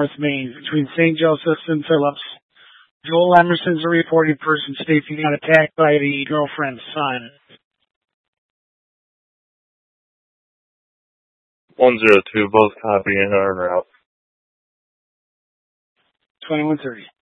North Main, between St. Joseph's and Phillips. Joel Emerson's a reported person stating he got attacked by the girlfriend's son. 102, both copy and are en route. 2130.